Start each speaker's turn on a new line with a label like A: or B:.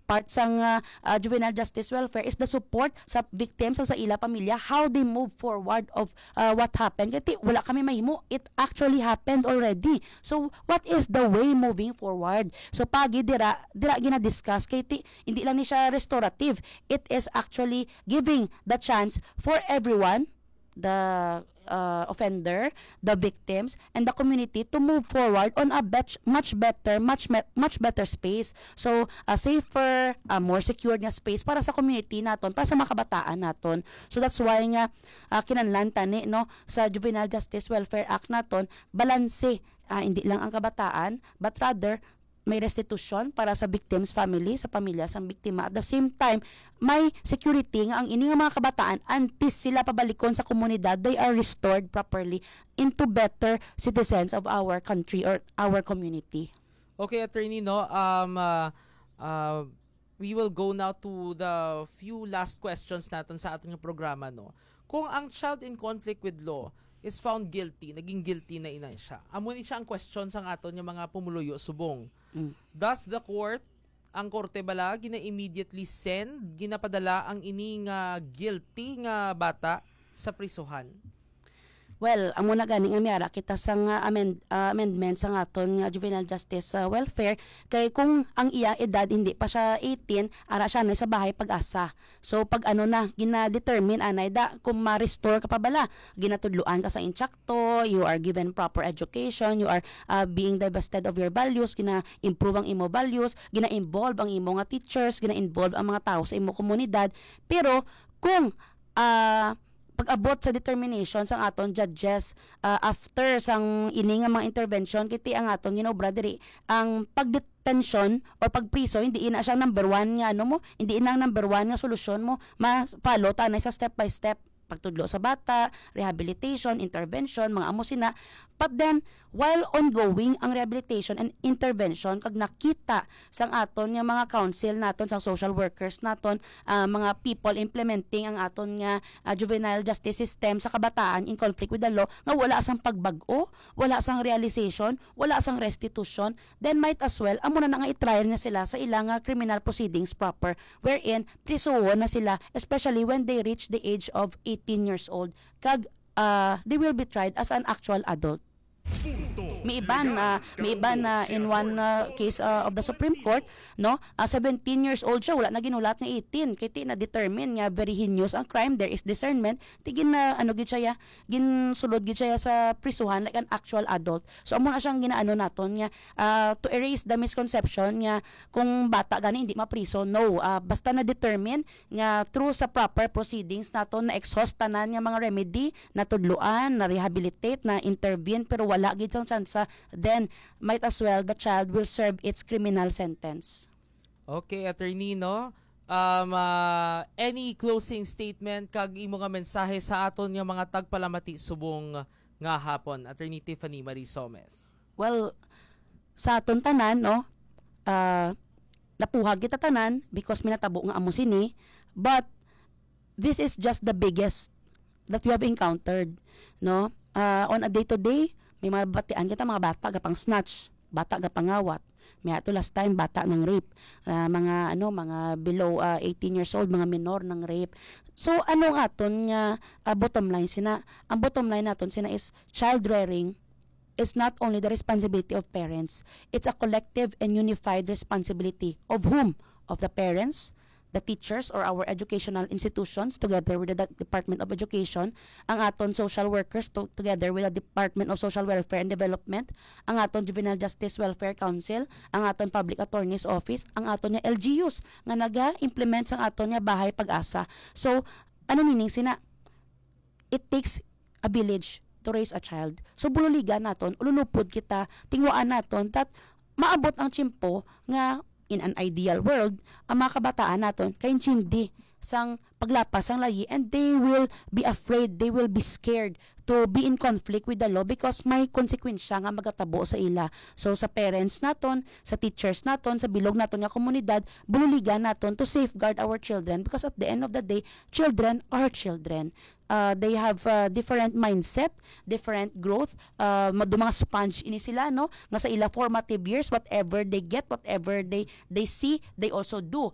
A: part sang juvenile justice welfare is the support sa victims sa ila pamilya, how they move forward of what happened. Kaya wala kami mahimo, it actually happened already. So what is the way moving forward? So pagi dira gina-discuss kay hindi lang ni siya restorative, it is actually giving the chance for everyone, the offender, the victims, and the community to move forward on a much better space. So, a safer, more secured nga space para sa community naton, para sa mga kabataan naton. So, that's why nga kinahanglan tani no sa Juvenile Justice Welfare Act naton, balanse, hindi lang ang kabataan, but rather may restitution para sa victim's family, sa pamilya sa biktima. At the same time, may security nga ang ini nga mga kabataan until sila pabalikon sa komunidad, they are restored properly into better citizens of our country or our community.
B: Okay, Attorney, no, we will go now to the few last questions natin sa ating programa, no. Kung ang child in conflict with law is found guilty, naging guilty na ina siya, amo ni siya ang question sa aton yung mga pumuluyo subong. Does the court, ang korte bala, gina-immediately send, ginapadala ang ining guilty nga bata sa prisuhan?
A: Well, amo na gani nga miyara kita sang amendment sa aton nga juvenile justice welfare, kay kung ang iya edad hindi pa siya 18, ara siya na sa bahay pag-asa. So pag ano na gina-determine anay da kung ma-restore ka pa bala, ginatudluan ka sa insyakto, you are given proper education, you are being divested of your values, gina-improve ang imo values, gina-involve ang imo nga teachers, gina-involve ang mga tao sa imo komunidad. Pero kung pag-abot sa determination sang aton judges after sang ini nga mga intervention, kiti ang aton ginobra diri ang pagdetention or pagpriso, hindi ina siya number one nga ano mo, hindi ina number one nga solusyon mo, ma-follow tanay sa step by step, pagtudlo sa bata, rehabilitation, intervention, mga amo sina. But then, while ongoing ang rehabilitation and intervention, kag nakita sang aton nga mga council naton, sang social workers naton, mga people implementing ang aton nga juvenile justice system sa kabataan in conflict with the law, nga wala sang pagbag-o, wala sang realization, wala sang restitution, then might as well, amo na nga i-trial na sila sa ilang criminal proceedings proper, wherein prisuhon na sila, especially when they reach the age of 18 years old, kag they will be tried as an actual adult. May iba na in one case of the Supreme Court, no, 17 years old siya, wala na ginulat na 18, kay na determine nga very heinous ang crime, there is discernment, tigin na gid siya ginsulod gid siya sa prisuhan like an actual adult. So amo na siyang ginaano naton nga to erase the misconception nga kung bata gani hindi mapriso. No, basta na determine nga through sa proper proceedings naton na exhaust tanan nga mga remedy, na tudluan, na rehabilitate, na intervene, pero wala gid sang chance, then might as well the child will serve its criminal sentence.
B: Okay, Attorney, no? Any closing statement kag imo nga mensahe sa aton nga mga tagpalamati subong nga hapon, Attorney Tiffany Marie Somes?
A: Well, sa aton tanan, no, napuhag kita tanan because minatabo nga amo sini, but this is just the biggest that we have encountered, no? On a day-to-day, may mga batian kita mga bata gapang snatch, bata gapang awat. May ato last time bata ng rape, mga below 18 years old, mga minor ng rape. So ano aton nga bottom line sina? Ang bottom line naton sina is child rearing is not only the responsibility of parents, it's a collective and unified responsibility of whom? Of the parents, the teachers, or our educational institutions together with the Department of Education, ang aton social workers together with the Department of Social Welfare and Development, ang aton Juvenile Justice Welfare Council, ang aton Public Attorney's Office, ang aton nga LGUs nga naga-implement sang aton nga bahay pag-asa. So ano meaning sina? It takes a village to raise a child. So bululigan naton, ululupod kita, tingwaan naton tat maabot ang tiyempo nga in an ideal world, ang mga kabataan naton kay hindi sang paglapas ang layi, and they will be afraid, they will be scared to be in conflict with the law because may konsekwensya nga magatabo sa ila. So sa parents naton, sa teachers naton, sa bilog naton nga komunidad, bululigan naton to safeguard our children, because at the end of the day, children are children. They have different mindset, different growth, mga sponge ini sila, no, nga sa ila formative years, whatever they get, whatever they see, they also do.